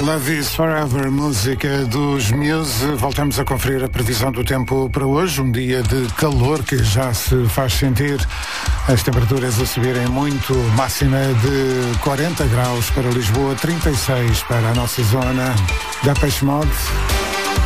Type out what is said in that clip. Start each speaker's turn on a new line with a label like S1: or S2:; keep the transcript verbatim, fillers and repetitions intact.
S1: Love is Forever, música dos Muse. Voltamos a conferir a previsão do tempo para hoje, um dia de calor que já se faz sentir, as temperaturas a subirem muito, máxima de quarenta graus para Lisboa, trinta e seis para a nossa zona da Peixe Mode.